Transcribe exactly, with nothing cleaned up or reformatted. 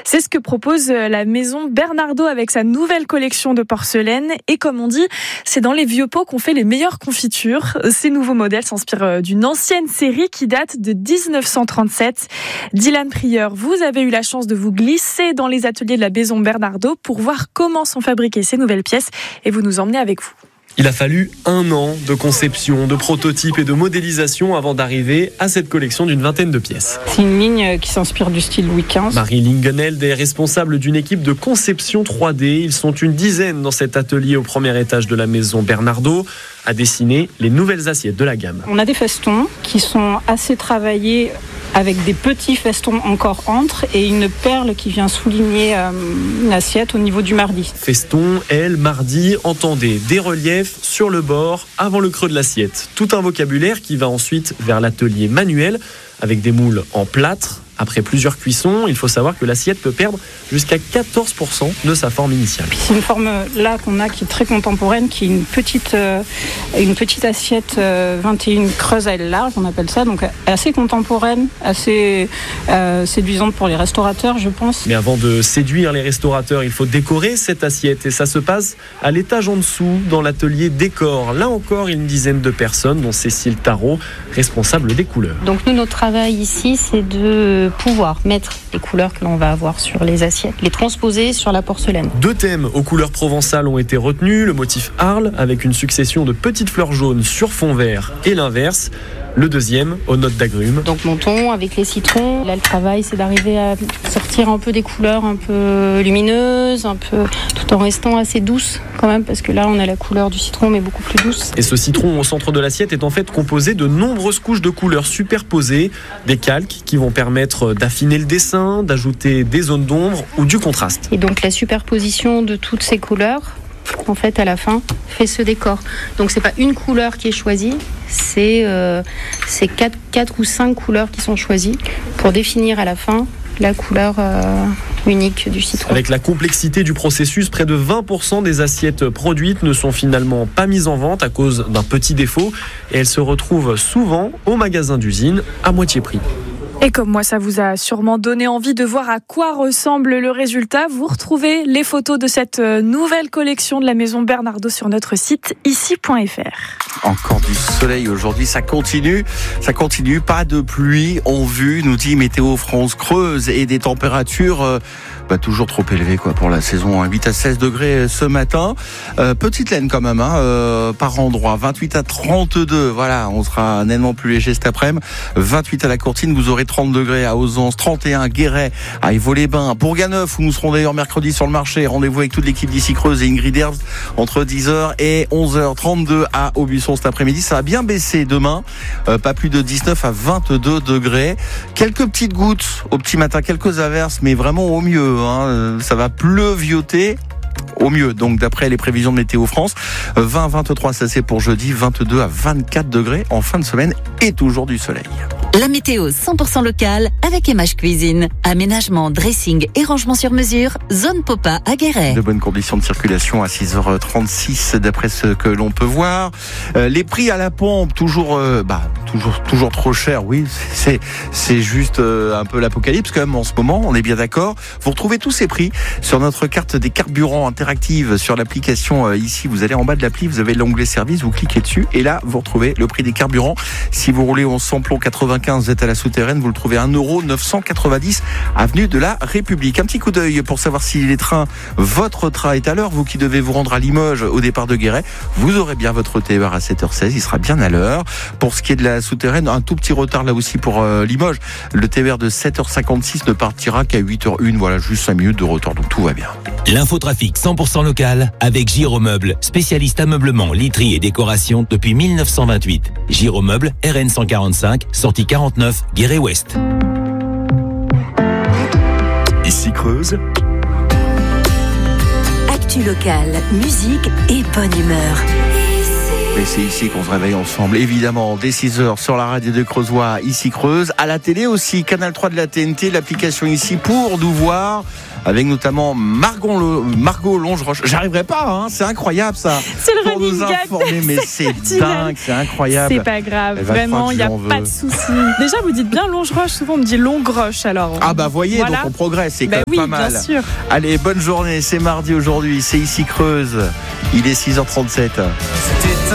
C'est ce que propose la maison Bernardo avec sa nouvelle collection de porcelaine. Et comme on dit, c'est dans les vieux pots qu'on fait les meilleures confitures. Ces nouveaux modèles s'inspirent d'une ancienne série qui date de dix-neuf cent trente-sept. Dylan Prieur, vous avez eu la chance de vous glisser dans les ateliers de la maison Bernardo pour voir comment sont fabriquées ces nouvelles pièces et vous nous emmenez avec vous. Il a fallu un an de conception, de prototype et de modélisation avant d'arriver à cette collection d'une vingtaine de pièces. C'est une ligne qui s'inspire du style Louis quinze. Marie Lingenheld est responsable d'une équipe de conception trois D. Ils sont une dizaine dans cet atelier au premier étage de la maison Bernardo à dessiner les nouvelles assiettes de la gamme. On a des festons qui sont assez travaillés avec des petits festons encore entre et une perle qui vient souligner euh, une assiette au niveau du mardi. Feston, aile, mardi, entendez des reliefs sur le bord avant le creux de l'assiette. Tout un vocabulaire qui va ensuite vers l'atelier manuel avec des moules en plâtre. Après plusieurs cuissons, il faut savoir que l'assiette peut perdre jusqu'à quatorze pour cent de sa forme initiale. Puis c'est une forme là qu'on a qui est très contemporaine, qui est une petite, euh, une petite assiette euh, vingt et une creuses à aile large, on appelle ça, donc assez contemporaine, assez euh, séduisante pour les restaurateurs, je pense. Mais avant de séduire les restaurateurs, il faut décorer cette assiette et ça se passe à l'étage en dessous, dans l'atelier décor. Là encore, une dizaine de personnes, dont Cécile Tarot, responsable des couleurs. Donc nous, notre travail ici, c'est de pouvoir mettre les couleurs que l'on va avoir sur les assiettes, les transposer sur la porcelaine. Deux thèmes aux couleurs provençales ont été retenus, le motif Arles avec une succession de petites fleurs jaunes sur fond vert et l'inverse. Le deuxième, aux notes d'agrumes. Donc menton avec les citrons. Là, le travail, c'est d'arriver à sortir un peu des couleurs un peu lumineuses, un peu, tout en restant assez douce quand même, parce que là, on a la couleur du citron, mais beaucoup plus douce. Et ce citron au centre de l'assiette est en fait composé de nombreuses couches de couleurs superposées, des calques qui vont permettre d'affiner le dessin, d'ajouter des zones d'ombre ou du contraste. Et donc la superposition de toutes ces couleurs, en fait, à la fin, fait ce décor. Donc, c'est pas une couleur qui est choisie, c'est, euh, c'est quatre, quatre ou cinq couleurs qui sont choisies pour définir à la fin la couleur euh, unique du citron. Avec la complexité du processus, près de vingt pour cent des assiettes produites ne sont finalement pas mises en vente à cause d'un petit défaut et elles se retrouvent souvent au magasin d'usine à moitié prix. Et comme moi, ça vous a sûrement donné envie de voir à quoi ressemble le résultat. Vous retrouvez les photos de cette nouvelle collection de la maison Bernardo sur notre site ici point f r. Encore du soleil aujourd'hui, ça continue, ça continue, pas de pluie en vue, nous dit Météo France Creuse, et des températures euh, bah, toujours trop élevées quoi, pour la saison, hein. huit à seize degrés ce matin, euh, petite laine quand même, hein, euh, par endroit, vingt-huit à trente-deux, voilà, on sera nettement plus léger cet après-midi, vingt-huit à la Courtine, vous aurez trente degrés à Ozance, trente et un à Guéret, à Évaux-les-Bains, Bourganeuf où nous serons d'ailleurs mercredi sur le marché, rendez-vous avec toute l'équipe d'ici Creuse et Ingrid Herz entre dix heures et onze heures trente-deux à Aubusson cet après-midi. Ça va bien baisser demain, euh, pas plus de dix-neuf à vingt-deux degrés. Quelques petites gouttes au petit matin, quelques averses, mais vraiment au mieux, hein. Ça va pleuvioter au mieux, donc d'après les prévisions de Météo France, vingt à vingt-trois ça c'est pour jeudi, vingt-deux à vingt-quatre degrés en fin de semaine et toujours du soleil. La météo cent pour cent locale avec M H Cuisine. Aménagement, dressing et rangement sur mesure, zone Popa à Guéret. De bonnes conditions de circulation à six heures trente-six d'après ce que l'on peut voir. Euh, les prix à la pompe, toujours, euh, bah, toujours, toujours trop cher, oui, c'est, c'est juste euh, un peu l'apocalypse quand même en ce moment, on est bien d'accord. Vous retrouvez tous ces prix sur notre carte des carburants interactive sur l'application euh, ici. Vous allez en bas de l'appli, vous avez l'onglet service, vous cliquez dessus et là, vous retrouvez le prix des carburants. Si vous roulez en samplon quatre-vingt-quinze, vous êtes à la souterraine, vous le trouvez à un euro neuf cent quatre-vingt-dix avenue de la République. Un petit coup d'œil pour savoir si les trains, votre train est à l'heure. Vous qui devez vous rendre à Limoges au départ de Guéret, vous aurez bien votre T E R à sept heures seize, il sera bien à l'heure. Pour ce qui est de la souterraine, un tout petit retard là aussi pour euh, Limoges. Le T E R de sept heures cinquante-six ne partira qu'à huit heures une, voilà, juste cinq minutes de retard, donc tout va bien. L'infotrafic cent pour cent local avec Giromeuble, spécialiste ameublement, literie et décoration depuis mille neuf cent vingt-huit. Giromeuble, R N cent quarante-cinq, sortie quarante-neuf, Guéret-Ouest. Ici Creuse. Actu locale, musique et bonne humeur. Ici. Et c'est ici qu'on se réveille ensemble, évidemment, dès six heures sur la radio de Creusois, ici Creuse, à la télé aussi, Canal trois de la T N T, l'application ici pour nous voir, avec notamment Margot, Margot Longeroche. J'arriverai pas, hein, c'est incroyable ça. C'est le pour running nous informer, gag. mais c'est dingue, c'est incroyable. C'est pas grave, Elle va vraiment, il n'y a croire que pas j'en de veux. souci. Déjà, vous dites bien Longeroche, souvent on me dit Longroche alors. Ah bah voyez, Voilà. donc on progresse, c'est Bah quand oui, même pas mal. bien sûr. Allez, bonne journée, c'est mardi aujourd'hui, c'est ici Creuse, il est six heures trente-sept. C'était